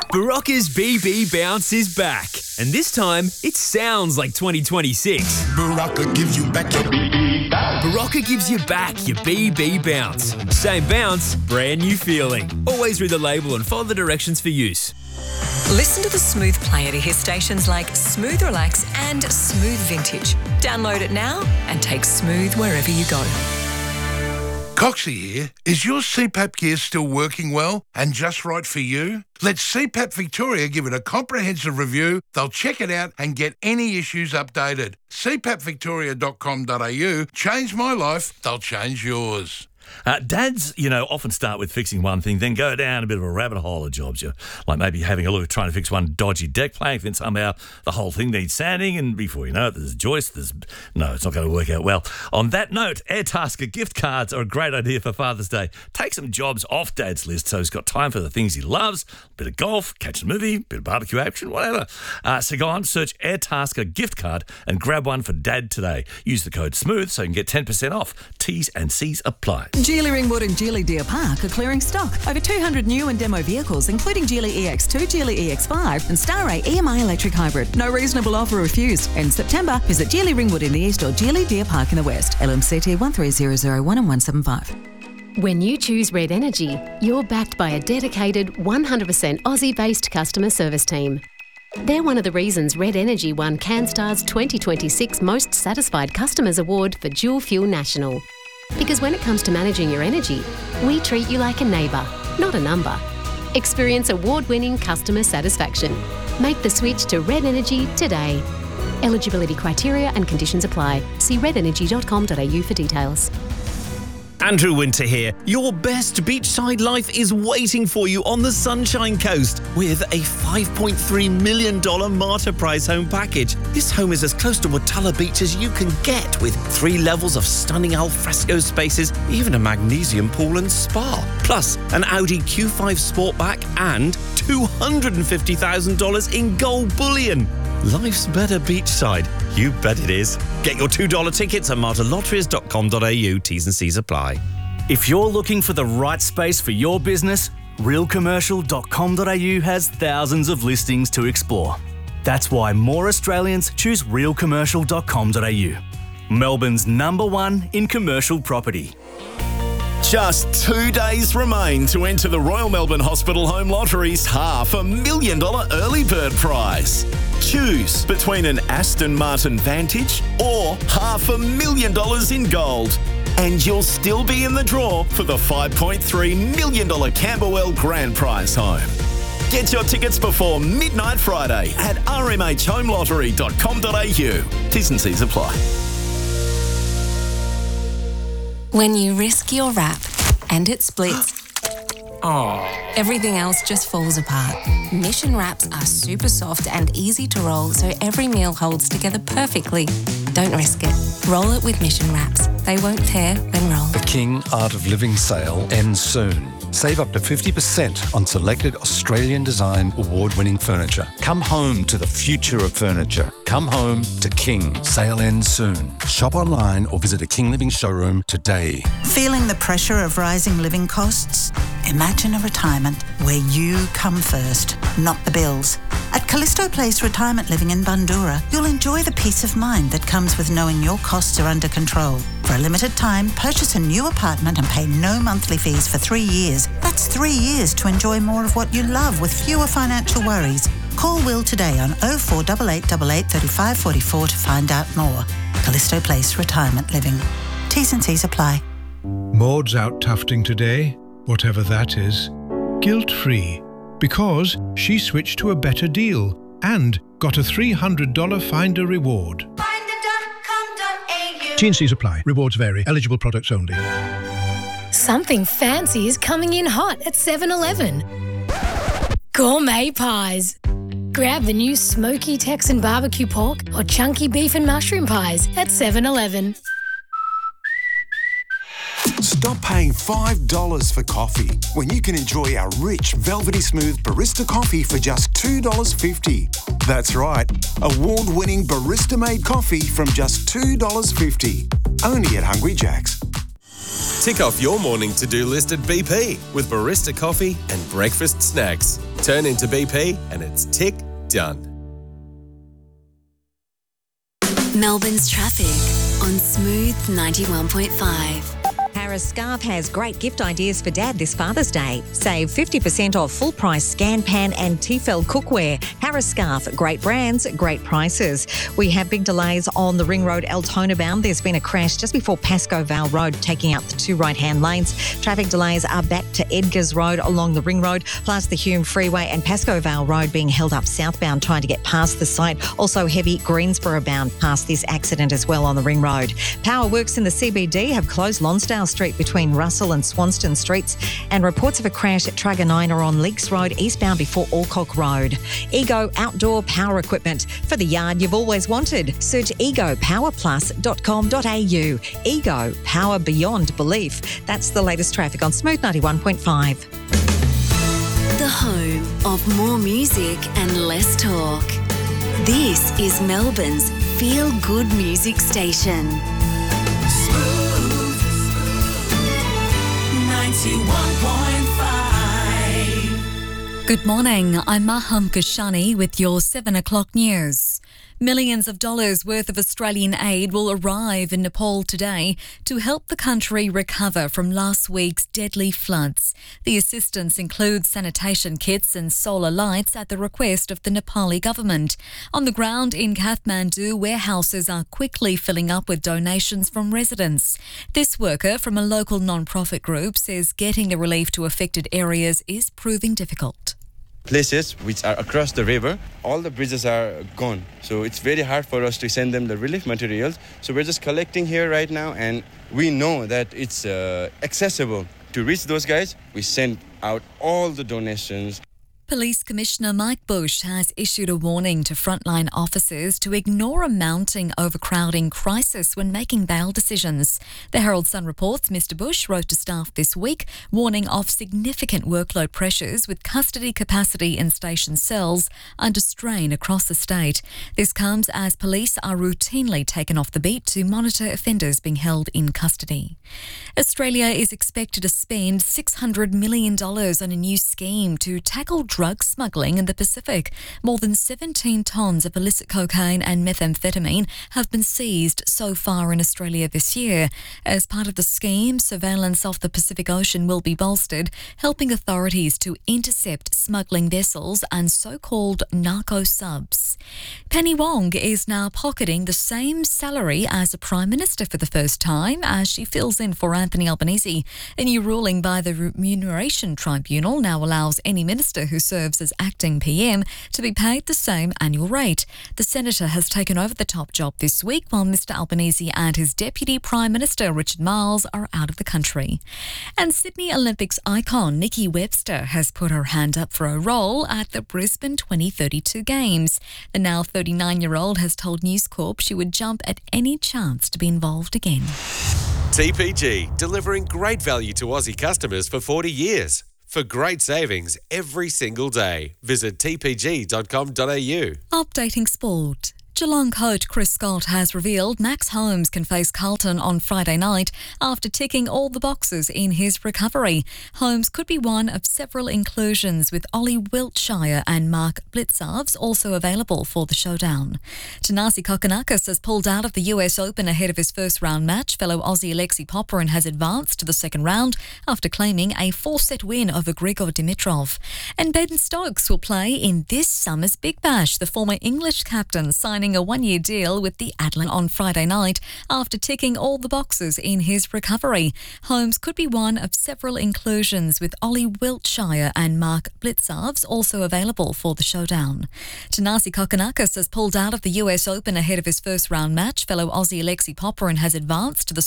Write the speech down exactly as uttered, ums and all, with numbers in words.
Barocca's B B Bounce is back. And this time, it sounds like twenty twenty-six. Barocca gives you back your B B bounce. Barocca gives you back your B B Bounce. Same bounce, brand new feeling. Always read the label and follow the directions for use. Listen to the Smooth player to hear stations like Smooth Relax and Smooth Vintage. Download it now and take Smooth wherever you go. Coxie here. Is your C PAP gear still working well and just right for you? Let C PAP Victoria give it a comprehensive review. They'll check it out and get any issues updated. c pap victoria dot com dot a u. Change my life, they'll change yours. Uh, dads, you know, often start with fixing one thing, then go down a bit of a rabbit hole of jobs. You like maybe having a look at trying to fix one dodgy deck plank, then somehow the whole thing needs sanding, and before you know it, there's a joist. There's no, it's not going to work out well. On that note, Airtasker gift cards are a great idea for Father's Day. Take some jobs off Dad's list so he's got time for the things he loves: a bit of golf, catch a movie, a bit of barbecue action, whatever. Uh, so go on, search Airtasker gift card and grab one for Dad today. Use the code SMOOTH so you can get ten percent off. T's and C's apply. Geely Ringwood and Geely Deer Park are clearing stock. Over two hundred new and demo vehicles, including Geely E X two, Geely E X five and Starray E M I Electric Hybrid. No reasonable offer refused. In September, visit Geely Ringwood in the east or Geely Deer Park in the west. L M C T one three zero zero one and one seven five. When you choose Red Energy, you're backed by a dedicated one hundred percent Aussie-based customer service team. They're one of the reasons Red Energy won CanStar's twenty twenty-six Most Satisfied Customers Award for Dual Fuel National. Because when it comes to managing your energy, we treat you like a neighbour, not a number. Experience award-winning customer satisfaction. Make the switch to Red Energy today. Eligibility criteria and conditions apply. See red energy dot com dot a u for details. Andrew Winter here. Your best beachside life is waiting for you on the Sunshine Coast with a five point three million dollars Marta Price home package. This home is as close to Watala Beach as you can get, with three levels of stunning alfresco spaces, even a magnesium pool and spa. Plus, an Audi Q five Sportback and two hundred fifty thousand dollars in gold bullion. Life's better beachside. You bet it is. Get your two dollar tickets at marta lotteries dot com dot a u. T's and C's apply. If you're looking for the right space for your business, real commercial dot com dot a u has thousands of listings to explore. That's why more Australians choose real commercial dot com dot a u. Melbourne's number one in commercial property. Just two days remain to enter the Royal Melbourne Hospital Home Lottery's half a million dollar early bird prize. Choose between an Aston Martin Vantage or half a million dollars in gold. And you'll still be in the draw for the five point three million dollars Camberwell Grand Prize home. Get your tickets before midnight Friday at r m h home lottery dot com dot a u. T's and C's apply. When you risk your wrap and it splits, oh, everything else just falls apart. Mission wraps are super soft and easy to roll, so every meal holds together perfectly. Don't risk it. Roll it with Mission wraps. They won't tear, then roll. The King Art of Living sale ends soon. Save up to fifty percent on selected Australian design award-winning furniture. Come home to the future of furniture. Come home to King. Sale ends soon. Shop online or visit a King Living showroom today. Feeling the pressure of rising living costs? Imagine a retirement where you come first, not the bills. At Callisto Place Retirement Living in Bundoora, you'll enjoy the peace of mind that comes with knowing your costs are under control. For a limited time, purchase a new apartment and pay no monthly fees for three years. That's three years to enjoy more of what you love with fewer financial worries. Call Will today on oh four eight eight eight eight, three five four four to find out more. Callisto Place Retirement Living. T's and C's apply. Maud's out tufting today, whatever that is, guilt-free, because she switched to a better deal and got a three hundred dollars Finder reward. T and C's apply. Rewards vary. Eligible products only. Something fancy is coming in hot at seven eleven. Gourmet pies. Grab the new smoky Texan barbecue pork or chunky beef and mushroom pies at seven eleven. Stop paying five dollars for coffee when you can enjoy our rich, velvety smooth barista coffee for just two dollars fifty. That's right, award-winning barista-made coffee from just two dollars fifty. Only at Hungry Jack's. Tick off your morning to-do list at B P with barista coffee and breakfast snacks. Turn into B P and it's tick done. Melbourne's traffic on Smooth ninety-one point five. Harris Scarf has great gift ideas for Dad this Father's Day. Save fifty percent off full-price Scan Pan and Tefal cookware. Harris Scarf, great brands, great prices. We have big delays on the Ring Road Altona bound. There's been a crash just before Pascoe Vale Road, taking out the two right-hand lanes. Traffic delays are back to Edgars Road along the Ring Road, plus the Hume Freeway and Pascoe Vale Road being held up southbound, trying to get past the site. Also heavy Greensboro bound past this accident as well on the Ring Road. Power works in the C B D have closed Lonsdale Street between Russell and Swanston Streets, and reports of a crash at Truganina on Leaks Road eastbound before Alcock Road. Ego outdoor power equipment for the yard you've always wanted. Search ego power plus dot com dot a u. Ego, power beyond belief. That's the latest traffic on Smooth ninety-one point five. The home of more music and less talk. This is Melbourne's Feel Good Music Station. ninety-one point five. Good morning, I'm Maham Kashani with your seven o'clock news. Millions of dollars worth of Australian aid will arrive in Nepal today to help the country recover from last week's deadly floods. The assistance includes sanitation kits and solar lights at the request of the Nepali government. On the ground in Kathmandu, warehouses are quickly filling up with donations from residents. This worker from a local non-profit group says getting the relief to affected areas is proving difficult. Places which are across the river, all the bridges are gone. So it's very hard for us to send them the relief materials. So we're just collecting here right now, and we know that it's uh, accessible. To reach those guys, we send out all the donations. Police Commissioner Mike Bush has issued a warning to frontline officers to ignore a mounting overcrowding crisis when making bail decisions. The Herald Sun reports Mister Bush wrote to staff this week, warning of significant workload pressures with custody capacity in station cells under strain across the state. This comes as police are routinely taken off the beat to monitor offenders being held in custody. Australia is expected to spend six hundred million dollars on a new scheme to tackle drug smuggling in the Pacific. More than seventeen tonnes of illicit cocaine and methamphetamine have been seized so far in Australia this year. As part of the scheme, surveillance of the Pacific Ocean will be bolstered, helping authorities to intercept smuggling vessels and so-called narco subs. Penny Wong is now pocketing the same salary as a Prime Minister for the first time as she fills in for Anthony Albanese. A new ruling by the Remuneration Tribunal now allows any minister who serves as acting P M to be paid the same annual rate. The Senator has taken over the top job this week while Mister Albanese and his Deputy Prime Minister Richard Marles are out of the country. And Sydney Olympics icon Nikki Webster has put her hand up for a role at the Brisbane twenty thirty-two Games. The now thirty-nine-year-old has told News Corp she would jump at any chance to be involved again. T P G, delivering great value to Aussie customers for forty years. For great savings every single day, visit t p g dot com dot a u. Updating sport. Geelong coach Chris Scott has revealed Max Holmes can face Carlton on Friday night after ticking all the boxes in his recovery. Holmes could be one of several inclusions, with Ollie Wiltshire and Mark Blitzarves also available for the showdown. Tanasi Kokonakis has pulled out of the U S Open ahead of his first round match. Fellow Aussie Alexei Popyrin has advanced to the second round after claiming a four-set win over Grigor Dimitrov. And Ben Stokes will play in this summer's Big Bash. The former English captain signing a one-year deal with the Adelaide on Friday night after ticking all the boxes in his recovery. Holmes could be one of several inclusions, with Ollie Wiltshire and Mark Blitzarves also available for the showdown. Tanasi Kokonakis has pulled out of the U S Open ahead of his first round match. Fellow Aussie Alexei Popyrin has advanced to the